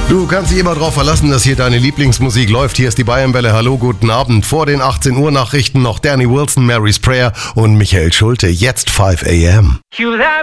Du kannst dich immer darauf verlassen, dass hier deine Lieblingsmusik läuft. Hier ist die Bayernwelle. Hallo, guten Abend. Vor den 18 Uhr Nachrichten noch Danny Wilson, Mary's Prayer und Michael Schulte. Jetzt 5 a.m.